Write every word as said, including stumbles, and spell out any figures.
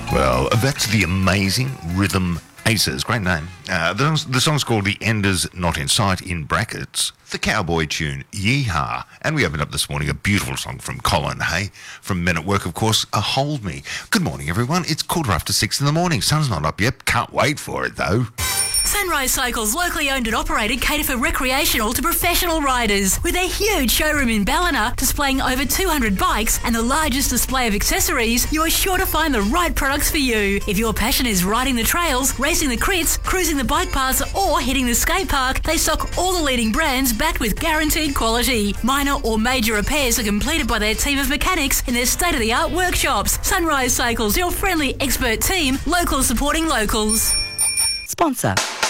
Well, that's the amazing Rhythm Aces. Great name. Uh, the, the song's called The Enders Not In Sight, in brackets, the cowboy tune, Yeehaw. And we opened up this morning a beautiful song from Colin Hay, from Men at Work, of course, uh, Hold Me. Good morning, everyone. It's quarter after six in the morning. Sun's not up yet. Can't wait for it, though. Sunrise Cycles, locally owned and operated, cater for recreational to professional riders. With their huge showroom in Ballina, displaying over two hundred bikes and the largest display of accessories, you are sure to find the right products for you. If your passion is riding the trails, racing the crits, cruising the bike paths, or hitting the skate park, they stock all the leading brands backed with guaranteed quality. Minor or major repairs are completed by their team of mechanics in their state-of-the-art workshops. Sunrise Cycles, your friendly expert team, locals supporting locals. Sponsor.